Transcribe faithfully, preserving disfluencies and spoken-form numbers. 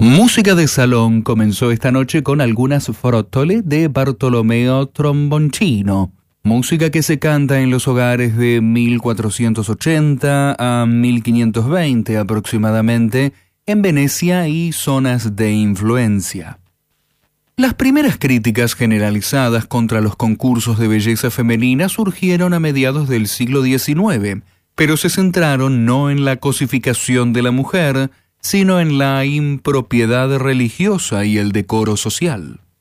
Música de salón comenzó esta noche con algunas frottole de Bartolomeo Tromboncino, música que se canta en los hogares de mil cuatrocientos ochenta a mil quinientos veinte aproximadamente en Venecia y zonas de influencia. Las primeras críticas generalizadas contra los concursos de belleza femenina surgieron a mediados del siglo diecinueve, pero se centraron no en la cosificación de la mujer, sino en la impropiedad religiosa y el decoro social.